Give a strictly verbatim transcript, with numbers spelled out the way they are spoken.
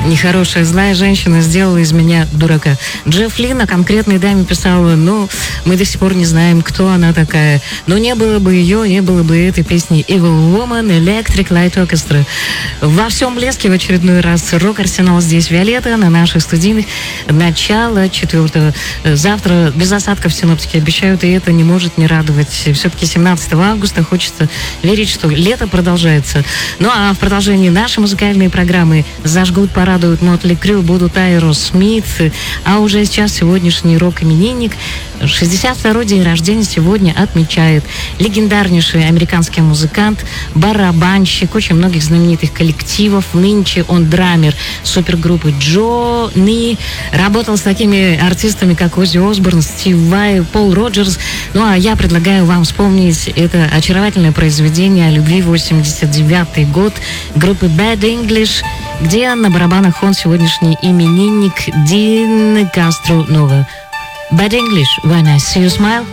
Нехорошая, злая женщина сделала из меня дурака. Джефф Лин о конкретной даме писал, ну, мы до сих пор не знаем, кто она такая. Но не было бы ее, не было бы этой песни Evil Woman, Electric Light Orchestra. Во всем блеске в очередной раз рок-арсенал здесь. Виолетта на наших студийных. Начало четвертого. Завтра без осадков синоптики обещают, и это не может не радовать. Все-таки семнадцатого августа хочется верить, что лето продолжается. Ну а в продолжении нашей музыкальной программы зажгут, порадуют Мотли Крю, будут Аэросмит. А уже сейчас сегодняшний рок-именинник шестьдесят второй день рождения сегодня отмечает легендарнейший американский музыкант, барабанщик очень многих знаменитых коллективов. Нынче он драмер супергруппы Джонни. Работал с такими артистами, как Оззи Осборн, Стив Vai, Пол Роджерс. Ну а я предлагаю вам вспомнить это очаровательное произведение о любви, восемьдесят девятый год, группы Bad English, где на барабанах он сегодняшний именинник Дин Кастро Нова. Bad English, when I see you smile.